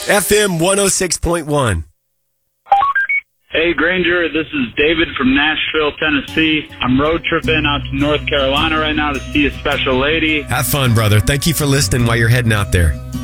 FM 106.1. Hey, Granger, this is David from Nashville, Tennessee. I'm road tripping out to North Carolina right now to see a special lady. Have fun, brother. Thank you for listening while you're heading out there.